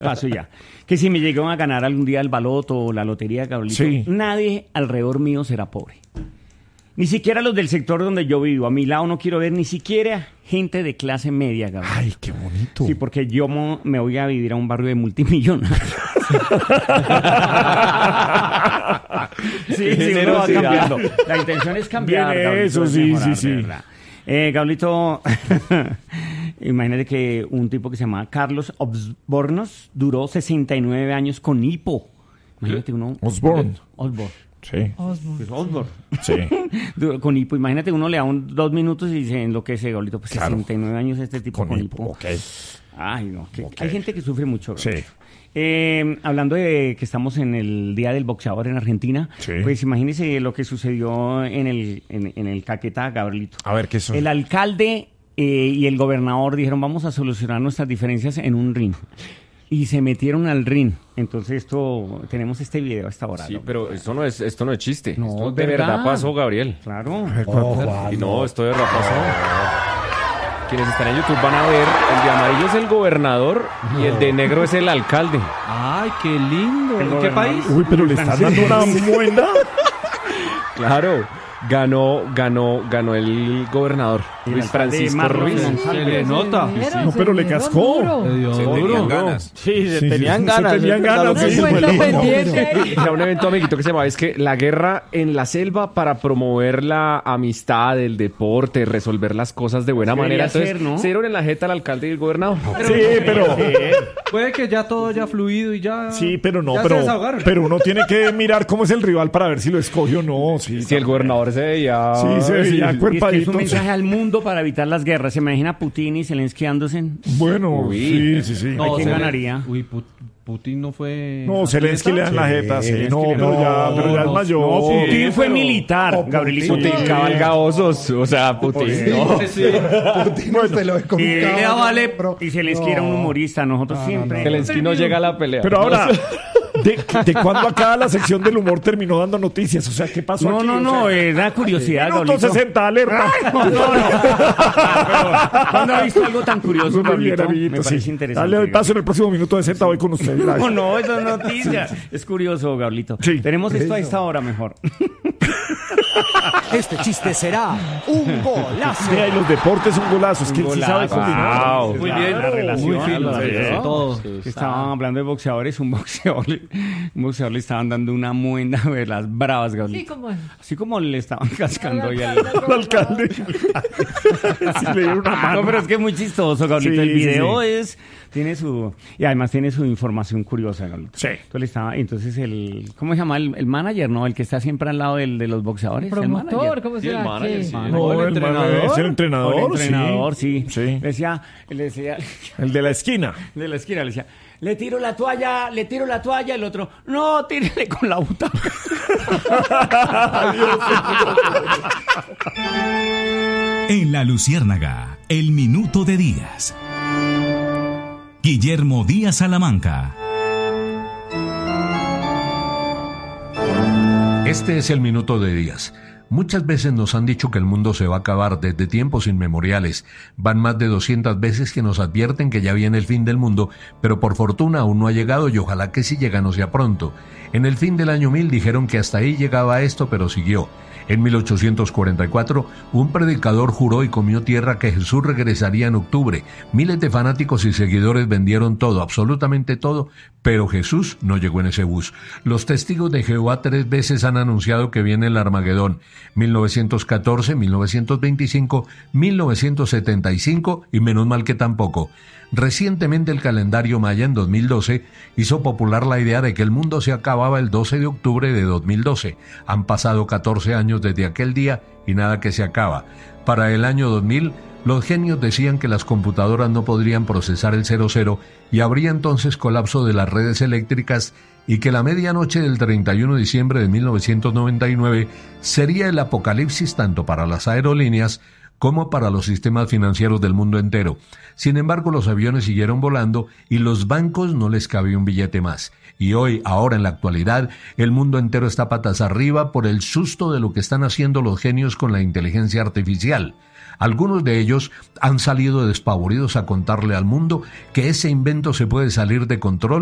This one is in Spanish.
paso ya. Que si me llegan a ganar algún día el baloto o la lotería, Gabrielito, Sí. nadie alrededor mío será pobre. Ni siquiera los del sector donde yo vivo. A mi lado no quiero ver ni siquiera gente de clase media, Gabriel. Ay, qué bonito. Sí, porque yo me voy a vivir a un barrio de multimillonarios. Sí, uno va cambiando. La intención es cambiar. Bien, Gabrielito, eso es sí, mejorar, sí, de sí. verdad. Gabrielito, imagínate que un tipo que se llamaba Carlos Osbornos duró 69 años con hipo. Imagínate uno. Osborne. Osborne. Sí, Pues Osborne. sí. Con hipo, imagínate, uno le da 2 minutos y se enloquece, Gabrielito. Pues Claro. 69 años este tipo con hipo. Ok. Ay, no. Ok. Hay gente que sufre mucho. Sí. Hablando de que estamos en el Día del Boxeador en Argentina, Sí. pues imagínese lo que sucedió en el Caquetá, Gabrielito. A ver, ¿qué son? El alcalde y el gobernador dijeron, vamos a solucionar nuestras diferencias en un ring. Y se metieron al ring. Entonces tenemos este video a esta hora. Sí, ¿no? pero esto no es chiste. No, Esto es de verdad. verdad pasó, Gabriel. Claro. Y no, esto de verdad pasó. Quienes están en YouTube van a ver, el de amarillo es el gobernador y el de negro es el alcalde. Ay, qué lindo. ¿En qué país? Uy, pero le están dando una muenda. Claro, ganó el gobernador, El Luis alcalde Francisco Marlon Ruiz. González. Se le nota. No, pero le cascó. Le dio Se duro. tenían ganas. Sí, Sí, tenían ganas, es verdad lo que dice Cuento Felipe. pendiente. Era un evento, amiguito, que se llamaba, es que la guerra en la selva para promover la amistad, el deporte, resolver las cosas de buena Debería manera. Entonces, ser, ¿no? se dieron en la jeta al alcalde y el gobernador. Sí, pero... Puede que ya todo haya fluido y ya. Sí, pero no, ya se desahogaron. pero uno tiene que mirar cómo es el rival para ver si lo escoge o no. Sí, Si el gobernador se veía... Sí, se veía Y es que es cuerpadito. un mensaje al mundo para evitar las guerras. ¿Se imagina Putin y Zelensky dándose? Bueno, Uy. sí. No, ¿quién ganaría? Uy, Putin no fue. No, Zelensky le dan la jeta, sí. No, pero ya es mayor. No, Putin Sí, fue pero- militar, No, Gabrielito. Putin cabalga osos, o sea, Putin. no. Putin se lo es como un Y caballo, ya vale. bro. Y Zelensky era un humorista. Nosotros siempre. Zelensky no llega a la pelea. Pero ahora, ¿de cuándo acá la sección del humor terminó dando noticias? O sea, ¿qué pasó No, aquí? no, O sea, da curiosidad, Minuto Gabrielito. 60, alerta. ¿Cuándo ha visto algo tan curioso, Muy bien, Gabrielito? amiguito, Me parece sí. interesante. Dale paso en el próximo minuto de 60, voy con usted. No, eso es noticia. Es curioso, Gabrielito. Sí. Tenemos esto a esta hora mejor. Este chiste será un golazo. Mira, y los deportes son golazos. Que él sí sabe Golazo. combinar. Wow. Muy bien. La relación. Muy fino, la sí, relación. todo. Que estaban hablando de boxeadores. Un boxeador le estaban dando una muenda de las bravas, Sí, Gabrielito. como es. Así como le estaban cascando ahí al... Al alcalde. Sí, le dieron una mano. No, pero es que es muy chistoso, Gabrielito. Sí, El video sí. tiene su... Y además tiene su información curiosa, Gabrielito. Sí. Entonces ¿cómo se llama? El manager, ¿no? El que está siempre al lado de los boxeadores. Promotor, el manager. ¿cómo Sí, el será? manager, ¿Qué? sí. No, el entrenador. Es el entrenador. O el entrenador, sí. Sí. Le decía, El de la esquina. de la esquina, le decía, le tiro la toalla, el otro, no, tírele con la butaca. En La Luciérnaga, el minuto de Díaz. Guillermo Díaz Salamanca. Este es el minuto de Díaz. Muchas veces nos han dicho que el mundo se va a acabar desde tiempos inmemoriales. Van más de 200 veces que nos advierten que ya viene el fin del mundo, pero por fortuna aún no ha llegado y ojalá que si llega no sea pronto. En el fin del año 1000 dijeron que hasta ahí llegaba esto, pero siguió. En 1844, un predicador juró y comió tierra que Jesús regresaría en octubre. Miles de fanáticos y seguidores vendieron todo, absolutamente todo, pero Jesús no llegó en ese bus. Los testigos de Jehová 3 veces han anunciado que viene el Armagedón. 1914, 1925, 1975 y menos mal que tampoco. Recientemente el calendario maya en 2012 hizo popular la idea de que el mundo se acababa el 12 de octubre de 2012. Han pasado 14 años desde aquel día y nada que se acaba. Para el año 2000, los genios decían que las computadoras no podrían procesar el 00 y habría entonces colapso de las redes eléctricas y que la medianoche del 31 de diciembre de 1999 sería el apocalipsis tanto para las aerolíneas como para los sistemas financieros del mundo entero. Sin embargo, los aviones siguieron volando y los bancos no les cabía un billete más. Y hoy, ahora en la actualidad, el mundo entero está patas arriba por el susto de lo que están haciendo los genios con la inteligencia artificial. Algunos de ellos han salido despavoridos a contarle al mundo que ese invento se puede salir de control